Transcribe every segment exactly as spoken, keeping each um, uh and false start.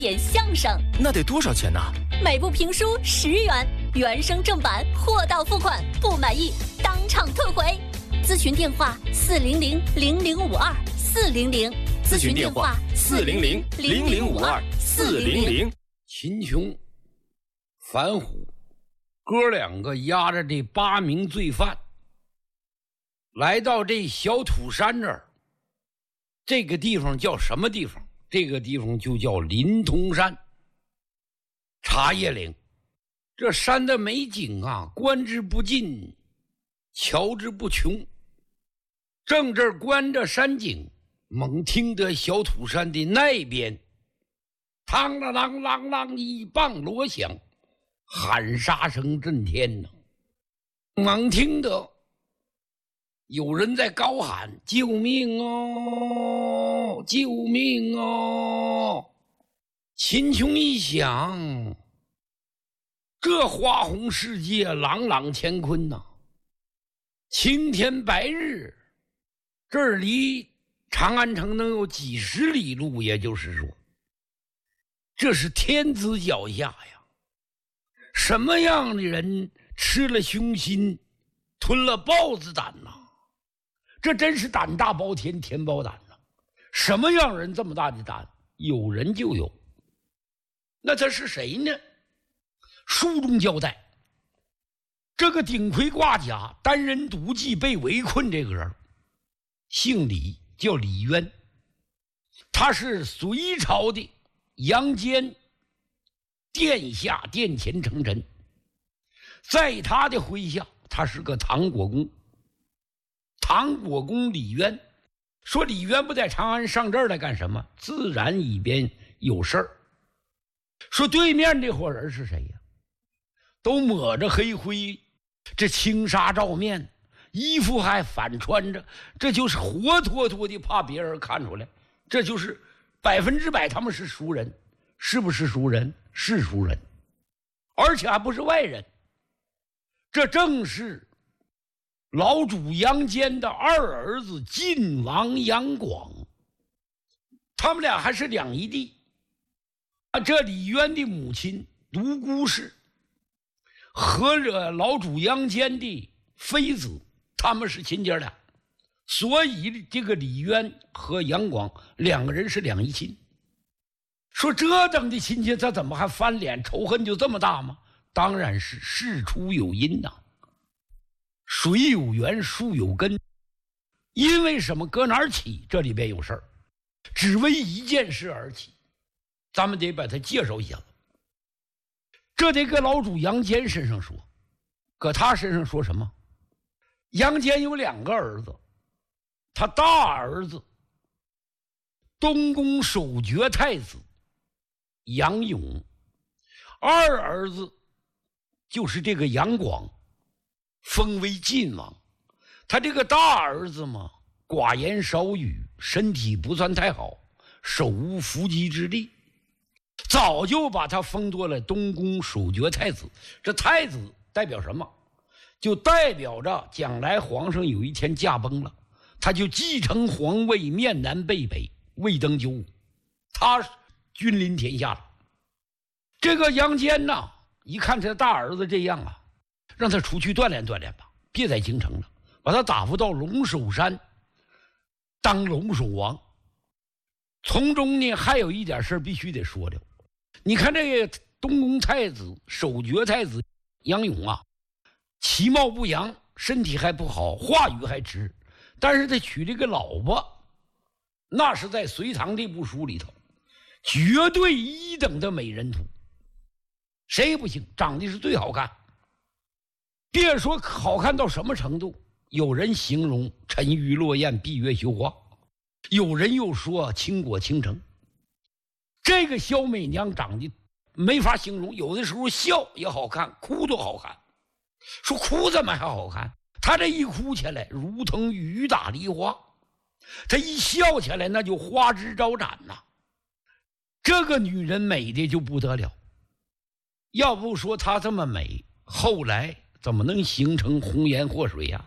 演相声， 那得多少钱呢？ 每部评书十元，原声正版，货到付款，不满意当场退回。咨询电话：四零零零零五二四零零。 咨询电话：四零零零零五二四零零。 秦琼、樊虎哥两个押着这八名罪犯，来到这小土山这儿。这个地方叫什么地方？这个地方就叫临潼山茶叶岭。这山的美景啊，观之不尽，瞧之不穷。正这儿观着山景，猛听得小土山的那边嘡啷啷啷啷一棒锣响，喊杀声震天呐！猛听得有人在高喊：“救命哦！救命哦！”秦琼一想，这花红世界朗朗乾坤呐，青天白日，这儿离长安城能有几十里路，也就是说，这是天子脚下呀。什么样的人吃了熊心，吞了豹子胆呐？这真是胆大包天，天包胆呐！什么样人这么大的胆？有人就有。那他是谁呢？书中交代，这个顶盔挂甲、单人独骑被围困这个人，姓李，叫李渊，他是隋朝的杨坚殿下殿前称臣，在他的麾下，他是个唐国公。唐国公李渊说：“李渊不在长安，上这儿来干什么？自然里边有事儿。”说对面这伙人是谁呀？都抹着黑灰，这轻纱罩面，衣服还反穿着，这就是活脱脱的怕别人看出来，这就是百分之百他们是熟人。是不是熟人？是熟人，而且还不是外人。这正是老主杨坚的二儿子晋王杨广，他们俩还是两姨弟。啊，这李渊的母亲独孤氏和这老主杨坚的妃子，他们是亲姐俩，所以这个李渊和杨广两个人是两姨亲。说这等的亲戚，他怎么还翻脸？仇恨就这么大吗？当然是事出有因呐、啊，水有源，树有根。因为什么？搁哪儿起？这里边有事儿，只为一件事而起，咱们得把它介绍一下子。这得搁老主杨坚身上说，搁他身上说什么？杨坚有两个儿子，他大儿子东宫守爵太子杨勇，二儿子就是这个杨广，封为晋王。他这个大儿子嘛，寡言少语，身体不算太好，手无缚鸡之力，早就把他封做了东宫守爵太子。这太子代表什么？就代表着将来皇上有一天驾崩了，他就继承皇位，面南背北，位登九五，他君临天下了。这个杨坚呐，一看他大儿子这样啊，让他出去锻炼锻炼吧，别在京城了，把他打发到龙首山当龙首王。从中呢，还有一点事必须得说了。你看这个东宫太子守爵太子杨勇啊，其貌不扬，身体还不好，话语还直，但是他娶这个老婆，那是在隋唐这部书里头绝对一等的美人图，谁也不行，长得是最好看。别说好看到什么程度，有人形容沉鱼落雁，闭月羞花，有人又说倾国倾城。这个萧美娘长得没法形容，有的时候笑也好看，哭都好看。说哭怎么还好看？她这一哭起来如同雨打梨花，她一笑起来那就花枝招展呐、啊。这个女人美的就不得了，要不说她这么美，后来怎么能形成红颜祸水呀、啊？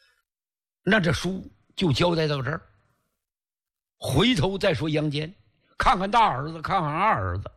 那这书就交代到这儿。回头再说杨坚， 看看大儿子，看看二儿子，